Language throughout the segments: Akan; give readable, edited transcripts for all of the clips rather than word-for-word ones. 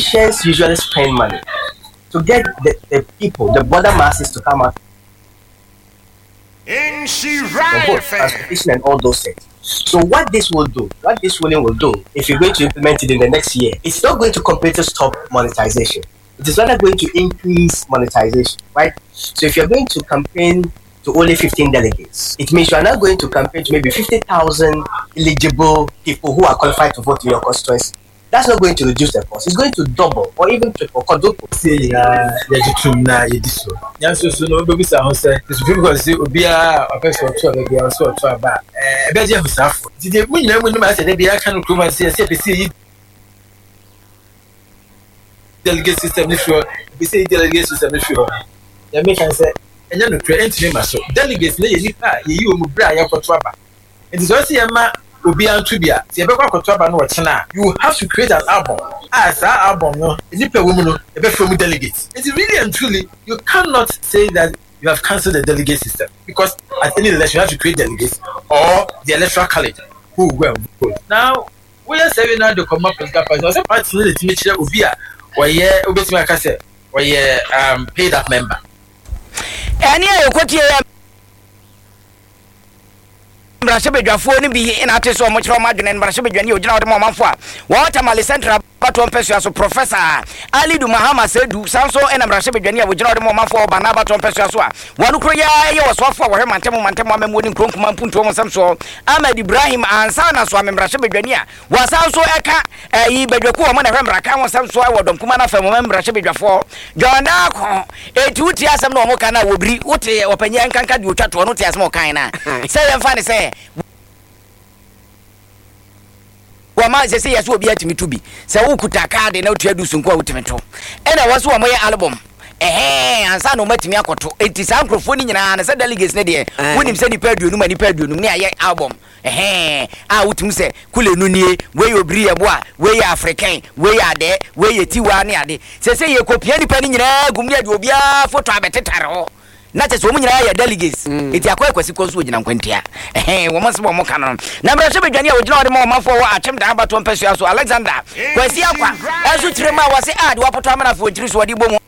politicians usually spend money to get the people, the border masses, to come out for vote, transportation, and all those things. So what this ruling will do, if you're going to implement it in the next year, it's not going to completely stop monetization. It is rather going to increase monetization, right? So if you're going to campaign to only 15 delegates, it means you are not going to campaign to maybe 50,000 eligible people who are qualified to vote in your constituency. That's not going to reduce the cost. It's going to double or even triple, quadruple. Say, no, baby, say, this people say, Obia, a person to be also to a bar. A better yourself. Did you know when I said, I can't come and say, delegate system, if you say delegate system, if you make say, and then create him so delegates, you will bring your contraba. It is also a man. You have to create an album. As that album, no, woman delegates. It's really and truly, you cannot say that you have cancelled the delegate system because at any election you have to create delegates or the electoral college who will vote. Now, we are saying now to come up with capacity. I said, partly to make sure Ubia or paid up member. And yeah, what you Brashabedwafo ni bi ina ate so mo kire o madwene Brashabedwane o gina o de mo manfo a Watermali Central Baton Pesua so Professor Alidu Mahama Sedu Sanso ina Brashabedwane o gina o de mo manfo ba na Baton Pesua so a wonu kro ya ye wo so afo wo hemantemo amemo ni nkronkuma mpunto mo sam so Ahmed Ibrahim ansa na so Brashabedwane a wasanso eka yi bedwaku o mo na hwemra ka mo sam so wo domkuma na fam mo Brashabedwafo Jonda ko etuti asem na o mo kana wobri wote opanya nkanka di otwato no te asem o kan na say yemfa ne say wama se yeso obi atimi to bi se wo kuta card na otua dusu nko awutimeto ena waso wo moye album ansa no matimi akoto enti sa microphone nyina na se delegates ne de wonim se ni paduonu mani paduonu ne aye album wotum se kule nu nie we obri ebo a we african we ade we tiwa ne ade se ye kopia ni pa ni nyina gum ne de obi a photo abetetare ho na te so mu nyina ya delegates eti akoy kwasi konso ogina nkwantia wo mo se bo mo kanon na Brashabedwane a ogina ode mo mafo wo achem da Baton Pesua so Alexander kwasi akwa azu tirema wase ade wapoto amana fo ntiri so ode bomu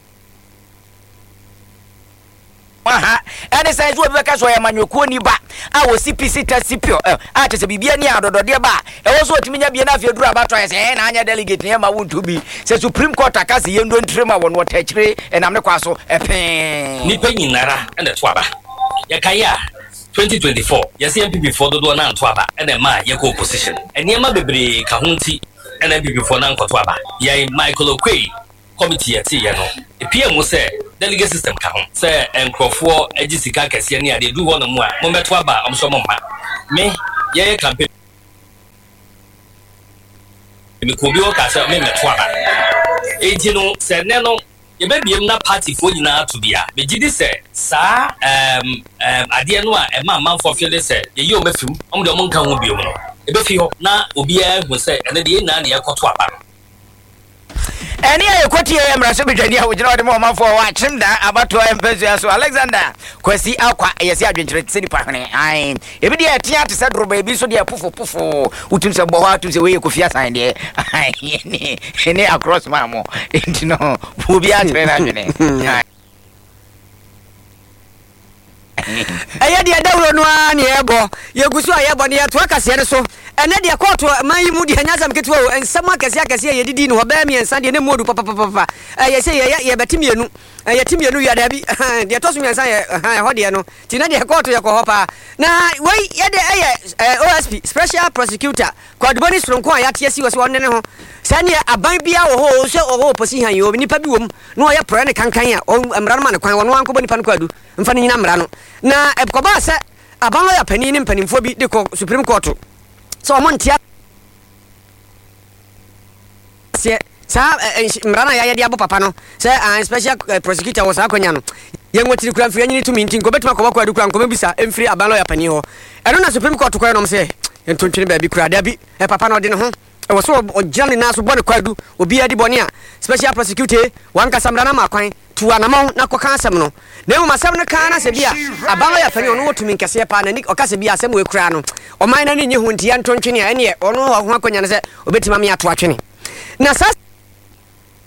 ene sai zo be ka so ya manyokuo ni ba a wo CPC tasipio a te se bibia ni adodode ba e wo so otiminya bia na afeduru abato ya se na anya delegate ne ma wontu bi se Supreme Court akase yendo ntrema wo no tachire enam ne kwaso ni pa nyinara ene to aba ya kaya 2024 ya MPP for do na to aba ene ma ya ko opposition ene ma bebre ka hunti ene MPP for na nkoto aba ya Michael Okwei committee yati ya no epia say delegate system ka ho say enkrofo agisika kase ne ade du ho no mu a mo beto aba omso mo ma me ye campaign me ko bi o ka say me meto aba eji no say ne no ye be biem na party fo nyina to bia me gidi say sa ade no a e ma manfo feel say ye yi o mafim om de mo nka ho biem no e be fi ho na obi a hu say ene de na ne yakoto aba eni ayekoti ye Brashabedwane a ogina ode mo mafo wa achem da abato Pesua so Alexander kwasi akwa yesi adwenkyere tse nipa hene ai ebi de atia te se droba ebi so de pufu utum se bo ha utum se we kofia san de ai ni across mamo entino obi a tre na dwene aya dia dawro no ani ebo yegusu ayebo ne yeto akase ne so ene dia koto manyi mu dia nyasam ketu o ensam akase ye didi no ba mi ensa de ne modu papa ye se ye betimienu ye timienu ya da bi dia to so ensa ye ho de no ti na dia koto ye ko hopa na we ye de OSP special prosecutor Kwaduboni Sonko ya tiesi wo so ne ho sane aban bia wo ho se wo posi han yo nipa bi wom na o ye pro ne kankan a mra no ma ne kwan wo no anko nipa no kwadu mfa ne nyina mra no na ekoba se aban lo ya pani ne mpanimfo bi de ko Supreme Court so o montia se sa mra na ya de abo papa no se special prosecutor wo sa akonya no ye ngotiri kura mfiri nyini tumi ntin ko betuma ko kwadu kura nko mebisa emfiri aban lo ya pani ho eno na Supreme Court ko no se entontwene ba bi kura da bi papa no de ne ho e wo so ojani na so bone kwadu obi adi bone a special prosecutor wan kasamra na makwan tuwa na mon na koka asem no na mu masem ne kan na se bia aban ya fani ono wotumi nkese pa na ni okase bia asem we kura no o man na ni nyi huntia ntontwene a ene ono ho akonya ne se obetima me ato atwene na sa